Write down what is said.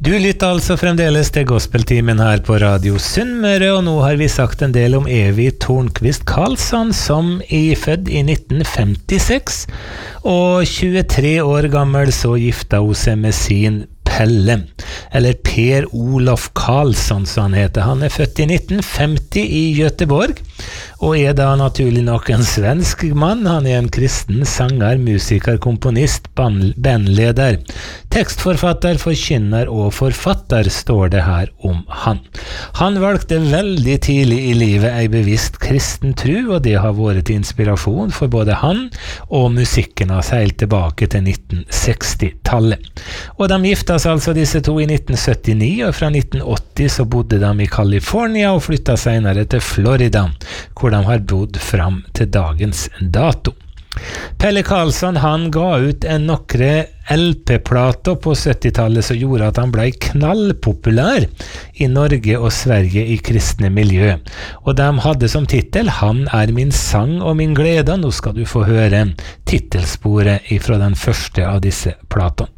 Du lytter altså fremdeles til gospeltimen her på Radio Sunnmøre, og nå har vi sagt en del om Evy Tornquist Karlsson, som født i 1956, og 23 år gammel så gifta hun seg med sin Pelle, eller Per Olof Karlsson, så han heter. Han født i 1950 i Göteborg, og da naturlig nok en svensk mann. Han en kristen sanger, musiker, komponist, bandleder, tekstforfatter, forkynner og forfatter, står det her om han. Han valgte veldig tidlig i livet en bevisst kristen tro, og det har vært til inspirasjon for både han og musikken hans helt tilbake til 1960-tallet. Og de gifta seg altså disse to i 1979, og fra 1980 så bodde de i California og flyttet senere til Florida, hvor de har bodd fram til dagens dato. Pelle Karlsson, han ga ut nokre LP-plater på 70-tallet som gjorde at han ble knallpopulær i Norge og Sverige i kristne miljø. Og de hadde som titel «Han min sang og min glede». Nå skal du få høre titelsporet fra den første av disse platene.